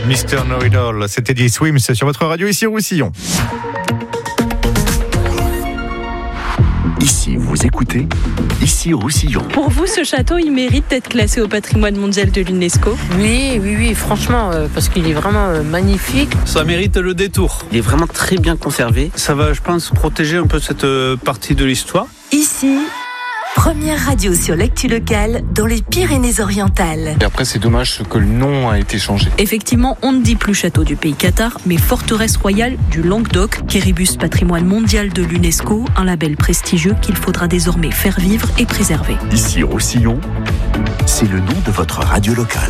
Mr. Know-It-All. C'était des Swims sur votre radio ici Roussillon. Ici, vous écoutez Ici Roussillon. Pour vous, ce château, il mérite d'être classé au patrimoine mondial de l'UNESCO ? Oui, franchement, parce qu'il est vraiment magnifique. Ça mérite le détour. Il est vraiment très bien conservé. Ça va, je pense, protéger un peu cette partie de l'histoire. Ici, première radio sur l'actu locale dans les Pyrénées-Orientales. Et après, c'est dommage que le nom a été changé. Effectivement, on ne dit plus château du pays Qatar, mais forteresse royale du Languedoc, Quéribus patrimoine mondial de l'UNESCO, un label prestigieux qu'il faudra désormais faire vivre et préserver. Ici Roussillon, c'est le nom de votre radio locale.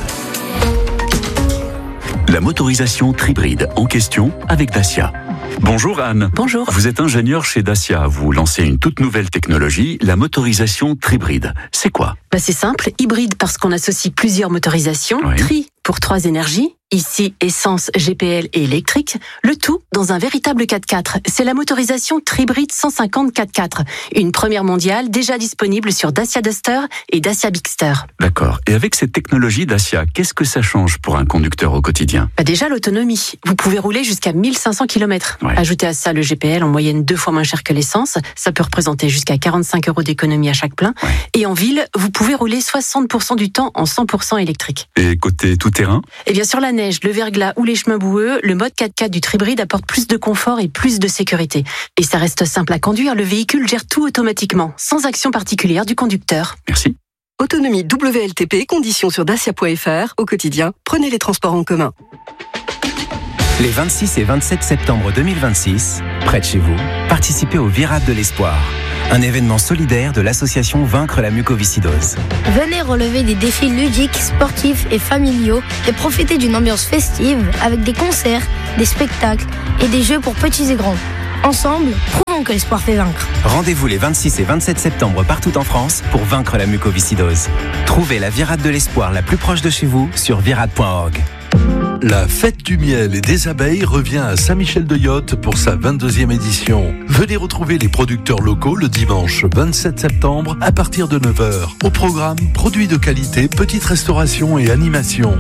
La motorisation Tribride en question avec Dacia. Bonjour Anne. Bonjour. Vous êtes ingénieur chez Dacia. Vous lancez une toute nouvelle technologie, la motorisation Tribride. C'est quoi ? C'est simple, hybride parce qu'on associe plusieurs motorisations, Oui. Tri pour 3 énergies, ici essence, GPL et électrique, le tout dans un véritable 4x4. C'est la motorisation Tribride 150 4x4, une première mondiale déjà disponible sur Dacia Duster et Dacia Bigster. D'accord. Et avec cette technologie Dacia, qu'est-ce que ça change pour un conducteur au quotidien ? Déjà l'autonomie, vous pouvez rouler jusqu'à 1500 km. Ouais. Ajoutez à ça le GPL en moyenne 2 fois moins cher que l'essence, ça peut représenter jusqu'à 45 € d'économie à chaque plein. Ouais. Et en ville, vous pouvez rouler 60% du temps en 100% électrique. Et côté tout-terrain ? Et bien sur la neige, le verglas ou les chemins boueux, le mode 4x4 du Tribride apporte plus de confort et plus de sécurité. Et ça reste simple à conduire, le véhicule gère tout automatiquement, sans action particulière du conducteur. Merci. Autonomie WLTP, conditions sur dacia.fr. Au quotidien, prenez les transports en commun. Les 26 et 27 septembre 2026, près de chez vous, participez au Virade de l'Espoir, un événement solidaire de l'association Vaincre la mucoviscidose. Venez relever des défis ludiques, sportifs et familiaux et profitez d'une ambiance festive avec des concerts, des spectacles et des jeux pour petits et grands. Ensemble, prouvons que l'espoir fait vaincre. Rendez-vous les 26 et 27 septembre partout en France pour vaincre la mucoviscidose. Trouvez la Virade de l'Espoir la plus proche de chez vous sur virade.org. La fête du miel et des abeilles revient à Saint-Michel-de-Yotte pour sa 22e édition. Venez retrouver les producteurs locaux le dimanche 27 septembre à partir de 9h. Au programme, produits de qualité, petite restauration et animation.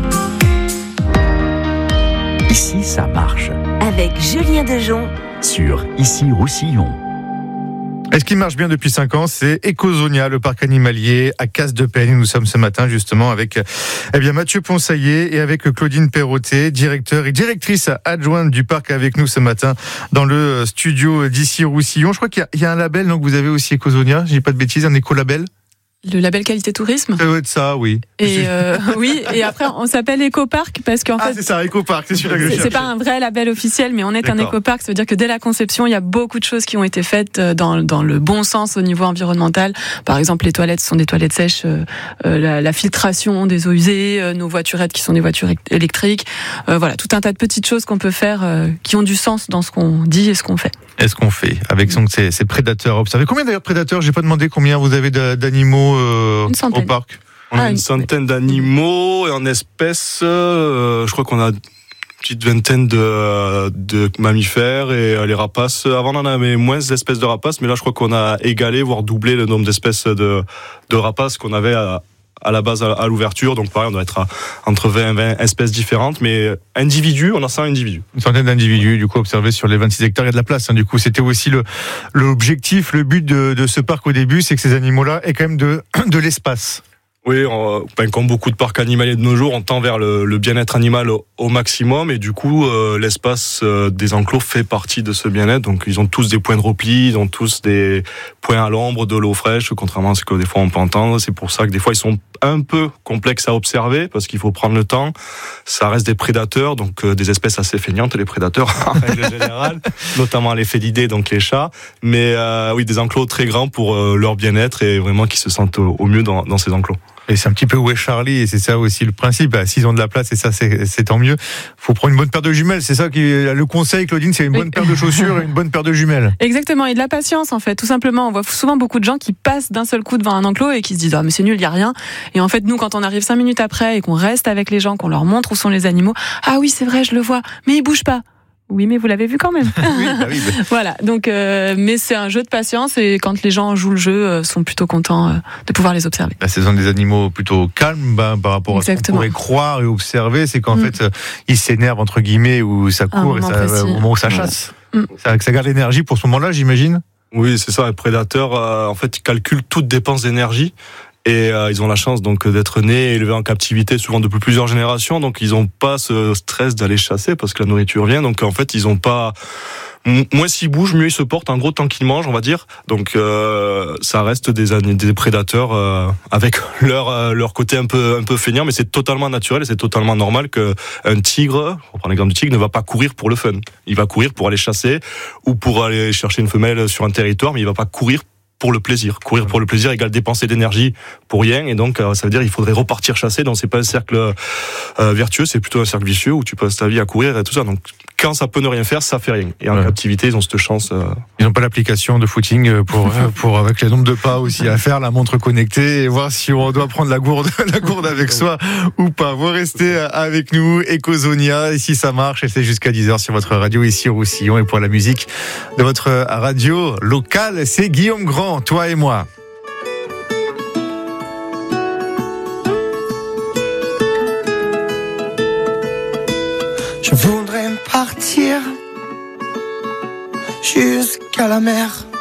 Ici, ça marche. Avec Julien Dejon Sur Ici Roussillon. Et ce qui marche bien depuis 5 ans, c'est Ecozonia, le parc animalier à Casse-de-Peigne. Nous sommes ce matin justement avec Mathieu Ponsaillet et avec Claudine Perrotet, directeur et directrice adjointe du parc avec nous ce matin dans le studio d'Ici Roussillon. Je crois qu'il y a un label, donc vous avez aussi Ecozonia, je dis pas de bêtises, un écolabel. Le label qualité tourisme. Ça doit être ça, oui. Et oui, et après on s'appelle Ecopark parce qu'en fait c'est ça, Ecopark, c'est celui-là que je cherchais. C'est pas un vrai label officiel, mais on est un Ecopark. Ça veut dire que dès la conception, il y a beaucoup de choses qui ont été faites dans le bon sens au niveau environnemental. Par exemple, les toilettes sont des toilettes sèches, la filtration des eaux usées, nos voiturettes qui sont des voitures électriques. Voilà, tout un tas de petites choses qu'on peut faire qui ont du sens dans ce qu'on dit et ce qu'on fait. Est-ce qu'on fait avec ces prédateurs à observer. Combien d'ailleurs de prédateurs ? J'ai pas demandé combien vous avez d'animaux une centaine. Au parc. On a une centaine d'animaux et en espèces, je crois qu'on a une petite vingtaine de mammifères et les rapaces. Avant on en avait moins d'espèces de rapaces, mais là je crois qu'on a égalé, voire doublé le nombre d'espèces de rapaces qu'on avait à la base à l'ouverture. Donc pareil, on doit être entre 20 et 20 espèces différentes, mais individus, on a 100 individus. Une centaine d'individus, du coup, observés sur les 26 hectares. Il y a de la place, hein. Du coup, c'était aussi l'objectif, le but de ce parc au début, c'est que ces animaux-là aient quand même de l'espace. Oui, comme beaucoup de parcs animaliers de nos jours, on tend vers le bien-être animal au maximum et du coup, l'espace des enclos fait partie de ce bien-être. Donc, ils ont tous des points de repli, ils ont tous des points à l'ombre, de l'eau fraîche, contrairement à ce que des fois on peut entendre. C'est pour ça que des fois, ils sont un peu complexes à observer parce qu'il faut prendre le temps. Ça reste des prédateurs, donc des espèces assez feignantes, les prédateurs en règle générale, notamment les félidés, donc les chats. Mais oui, des enclos très grands pour leur bien-être et vraiment qu'ils se sentent au mieux dans ces enclos. Et c'est un petit peu où est Charlie, et c'est ça aussi le principe. S'ils ont de la place, et ça c'est tant mieux. Faut prendre une bonne paire de jumelles, c'est ça qui le conseil, Claudine, c'est une bonne paire de chaussures et une bonne paire de jumelles. Exactement, et de la patience en fait, tout simplement. On voit souvent beaucoup de gens qui passent d'un seul coup devant un enclos et qui se disent mais c'est nul, il y a rien. Et en fait, nous, quand on arrive 5 minutes après et qu'on reste avec les gens, qu'on leur montre où sont les animaux, ah oui c'est vrai, je le vois, mais il bouge pas. Oui, mais vous l'avez vu quand même. Voilà, donc, mais c'est un jeu de patience et quand les gens jouent le jeu, sont plutôt contents de pouvoir les observer. La saison des animaux plutôt calme par rapport à ce qu'on pourrait croire et observer, c'est qu'en fait, ils s'énervent entre guillemets ou ça court au moment où ça chasse. Ça garde l'énergie pour ce moment-là, j'imagine. Oui, c'est ça. Les prédateurs, en fait, ils calculent toute dépense d'énergie. Et ils ont la chance donc d'être nés et élevés en captivité souvent depuis plusieurs générations, donc ils n'ont pas ce stress d'aller chasser parce que la nourriture vient. Donc en fait ils ont pas, moins s'ils bougent, mieux ils se portent. En gros, tant qu'ils mangent, on va dire. Donc ça reste des prédateurs avec leur côté un peu feignant, mais c'est totalement naturel et c'est totalement normal que un tigre, on prend l'exemple du tigre, ne va pas courir pour le fun. Il va courir pour aller chasser ou pour aller chercher une femelle sur un territoire, mais il va pas courir pour le plaisir. Courir pour le plaisir égale dépenser d'énergie pour rien, et donc ça veut dire qu'il faudrait repartir chasser. Donc c'est pas un cercle vertueux, c'est plutôt un cercle vicieux où tu passes ta vie à courir et tout ça. Donc quand ça peut ne rien faire, ça fait rien. Et en captivité, ils ont cette chance. Ils n'ont pas l'application de footing pour avec le nombre de pas aussi à faire, la montre connectée et voir si on doit prendre la gourde avec soi ou pas. Vous restez avec nous, Ecosonia, et si ça marche, c'est jusqu'à 10h sur votre radio ici au Roussillon. Et pour la musique de votre radio locale, c'est Guillaume Grand, Toi et moi. Je voudrais partir jusqu'à la mer,